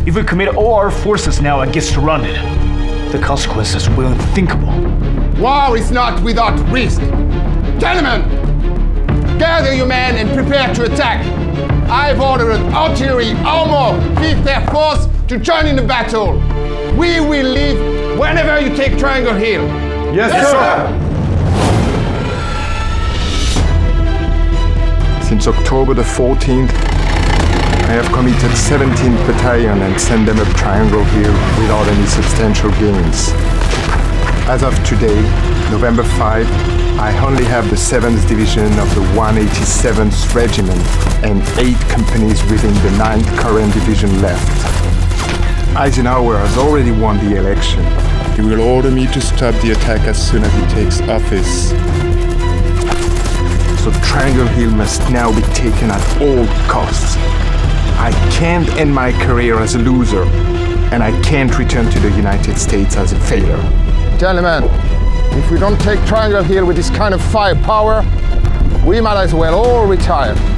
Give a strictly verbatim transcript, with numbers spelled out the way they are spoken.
If we commit all our forces now against London, the consequences will be unthinkable. War is not without risk. Gentlemen, gather your men and prepare to attack. I've ordered artillery, armor, fifth Air Force to join in the battle. We will leave whenever you take Triangle Hill. Yes, yes sir. sir! Since October the fourteenth, I have committed seventeenth Battalion and sent them up Triangle Hill without any substantial gains. As of today, November fifth, I only have the seventh Division of the one hundred eighty-seventh Regiment and eight companies within the ninth Korean Division left. Eisenhower has already won the election. He will order me to stop the attack as soon as he takes office. So Triangle Hill must now be taken at all costs. I can't end my career as a loser, and I can't return to the United States as a failure. Gentlemen, if we don't take Triangle Hill with this kind of firepower, we might as well all retire.